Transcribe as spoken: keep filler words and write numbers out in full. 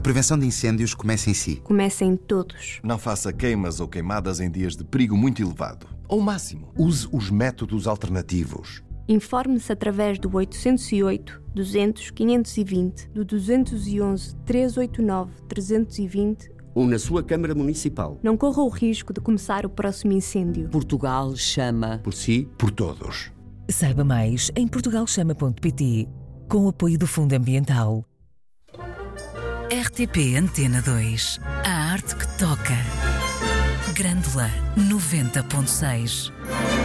prevenção de incêndios começa em si. Começa em todos. Não faça queimas ou queimadas em dias de perigo muito elevado. Ao máximo. Use os métodos alternativos. Informe-se através do oitocentos e oito, duzentos, quinhentos e vinte, do duzentos e onze, trezentos e oitenta e nove, trezentos e vinte ou na sua Câmara Municipal. Não corra o risco de começar o próximo incêndio. Portugal chama por si, por todos. Saiba mais em portugal chama ponto pt, com o apoio do Fundo Ambiental. R T P Antena dois. A arte que toca. Grândola noventa ponto seis.